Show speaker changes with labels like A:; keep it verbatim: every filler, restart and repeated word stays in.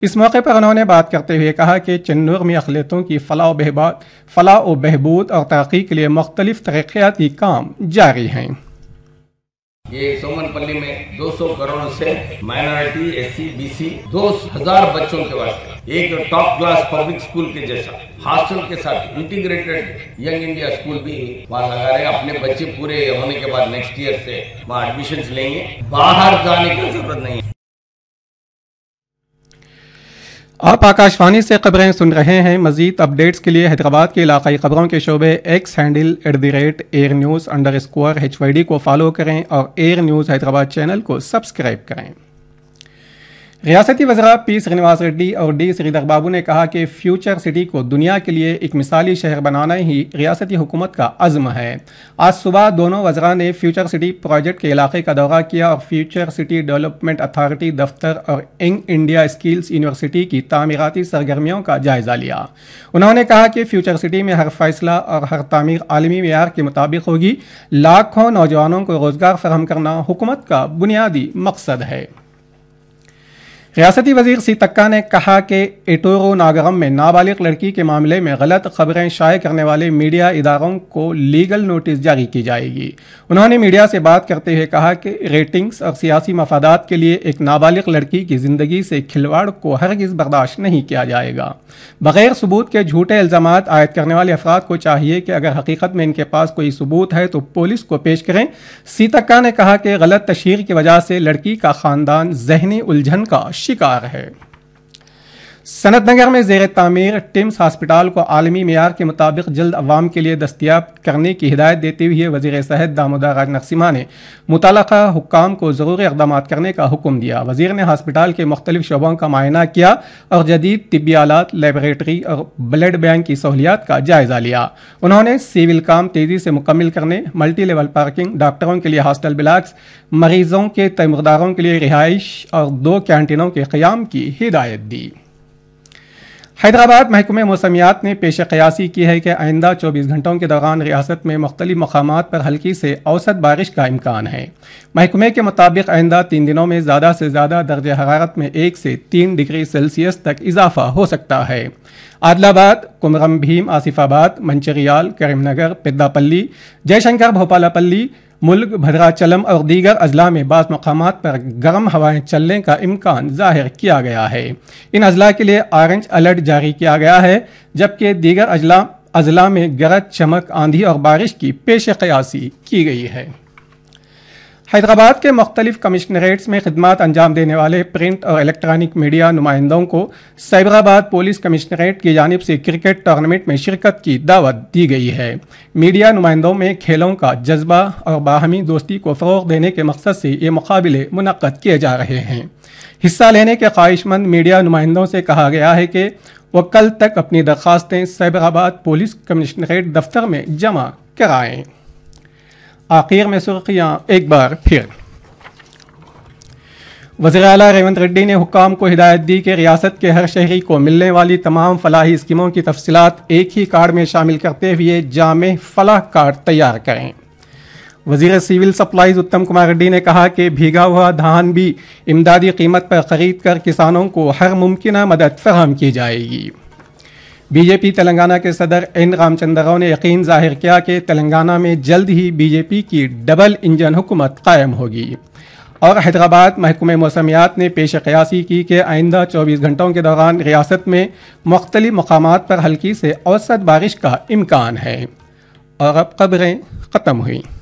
A: اس موقع پر انہوں نے بات کرتے ہوئے کہا کہ چنور میں اقلیتوں کی فلاح و بہبود فلاح و بہبود اور ترقی کے لیے مختلف ترقیاتی کام جاری ہیں۔
B: یہ سومن پلی میں دو سو کروڑ سے minority S C B C دو ہزار بچوں کے واسطے ایک ٹاپ کلاس پبلک اسکول کے جیسا ہاسٹل کے ساتھ انٹیگریٹڈ ینگ انڈیا اسکول بھی وہاں لگا رہے ہیں۔ اپنے بچے پورے ہونے کے بعد نیکسٹ ایئر سے وہاں ایڈمیشنز لیں گے، باہر جانے کی ضرورت نہیں ہے۔
A: آپ آکاشوانی سے خبریں سن رہے ہیں۔ مزید اپڈیٹس کے لیے حیدرآباد کے علاقائی خبروں کے شعبے x handle at the rate year news under score H Y D کو فالو کریں اور ایئر نیوز حیدرآباد چینل کو سبسکرائب کریں۔ ریاستی وزراء پی سرینواس ریڈی اور ڈی سریدر بابو نے کہا کہ فیوچر سٹی کو دنیا کے لیے ایک مثالی شہر بنانا ہی ریاستی حکومت کا عزم ہے۔ آج صبح دونوں وزراء نے فیوچر سٹی پروجیکٹ کے علاقے کا دورہ کیا اور فیوچر سٹی ڈیولپمنٹ اتھارٹی دفتر اور ینگ انڈیا اسکلز یونیورسٹی کی تعمیراتی سرگرمیوں کا جائزہ لیا۔ انہوں نے کہا کہ فیوچر سٹی میں ہر فیصلہ اور ہر تعمیر عالمی معیار کے مطابق ہوگی۔ لاکھوں نوجوانوں کو روزگار فراہم کرنا حکومت کا بنیادی مقصد ہے۔ ریاستی وزیر سی تکا نے کہا کہ ایٹورو ناگرم میں نابالغ لڑکی کے معاملے میں غلط خبریں شائع کرنے والے میڈیا اداروں کو لیگل نوٹس جاری کی جائے گی۔ انہوں نے میڈیا سے بات کرتے ہوئے کہا کہ ریٹنگز اور سیاسی مفادات کے لیے ایک نابالغ لڑکی کی زندگی سے کھلواڑ کو ہرگز برداشت نہیں کیا جائے گا۔ بغیر ثبوت کے جھوٹے الزامات عائد کرنے والے افراد کو چاہیے کہ اگر حقیقت میں ان کے پاس کوئی ثبوت ہے تو پولیس کو پیش کریں۔ سی تکا نے کہا کہ غلط تشہیر کی وجہ سے لڑکی کا خاندان ذہنی الجھن کا شکار ہے۔ سنت نگر میں زیر تعمیر ٹمز ہسپتال کو عالمی معیار کے مطابق جلد عوام کے لیے دستیاب کرنے کی ہدایت دیتے ہوئے وزیر صحت دامودر راج نرسمہا نے متعلقہ حکام کو ضروری اقدامات کرنے کا حکم دیا۔ وزیر نے ہسپتال کے مختلف شعبوں کا معائنہ کیا اور جدید طبی آلات، لیبارٹری اور بلڈ بینک کی سہولیات کا جائزہ لیا۔ انہوں نے سیول کام تیزی سے مکمل کرنے، ملٹی لیول پارکنگ، ڈاکٹروں کے لیے ہاسٹل بلاکس، مریضوں کے طے مقداروں کے لیے رہائش اور دو کینٹینوں کے قیام کی ہدایت دی۔ حیدرآباد محکمہ موسمیات نے پیش قیاسی کی ہے کہ آئندہ چوبیس گھنٹوں کے دوران ریاست میں مختلف مقامات پر ہلکی سے اوسط بارش کا امکان ہے۔ محکمے کے مطابق آئندہ تین دنوں میں زیادہ سے زیادہ درجہ حرارت میں ایک سے تین ڈگری سیلسیس تک اضافہ ہو سکتا ہے۔ عادل آباد، کمرم بھیم، آصف آباد، منچریال، کریم نگر، پیدا پلی، جے شنکر بھوپالا پلی، ملک، بھدراچلم اور دیگر اضلاع میں بعض مقامات پر گرم ہوائیں چلنے کا امکان ظاہر کیا گیا ہے۔ ان اضلاع کے لیے آرنج الرٹ جاری کیا گیا ہے، جبکہ دیگر اضلاع اضلاع میں گرج، چمک، آندھی اور بارش کی پیش قیاسی کی گئی ہے۔ حیدرآباد کے مختلف کمشنریٹس میں خدمات انجام دینے والے پرنٹ اور الیکٹرانک میڈیا نمائندوں کو سائبرآباد پولیس کمشنریٹ کی جانب سے کرکٹ ٹورنامنٹ میں شرکت کی دعوت دی گئی ہے۔ میڈیا نمائندوں میں کھیلوں کا جذبہ اور باہمی دوستی کو فروغ دینے کے مقصد سے یہ مقابلے منعقد کیے جا رہے ہیں۔ حصہ لینے کے خواہش مند میڈیا نمائندوں سے کہا گیا ہے کہ وہ کل تک اپنی درخواستیں سائبرآباد پولیس کمشنریٹ دفتر میں جمع کرائیں۔ آخر میں سرخیاں ایک بار پھر۔ وزیر اعلیٰ ریونت ریڈی نے حکام کو ہدایت دی کہ ریاست کے ہر شہری کو ملنے والی تمام فلاحی اسکیموں کی تفصیلات ایک ہی کارڈ میں شامل کرتے ہوئے جامع فلاح کارڈ تیار کریں۔ وزیر سیول سپلائز اتم کمار ریڈی نے کہا کہ بھیگا ہوا دھان بھی امدادی قیمت پر خرید کر کسانوں کو ہر ممکنہ مدد فراہم کی جائے گی۔ بی جے پی تلنگانہ کے صدر این رام چندر راؤ نے یقین ظاہر کیا کہ تلنگانہ میں جلد ہی بی جے پی کی ڈبل انجن حکومت قائم ہوگی، اور حیدرآباد محکمہ موسمیات نے پیش قیاسی کی کہ آئندہ چوبیس گھنٹوں کے دوران ریاست میں مختلف مقامات پر ہلکی سے اوسط بارش کا امکان ہے۔ اور اب خبریں ختم ہوئیں۔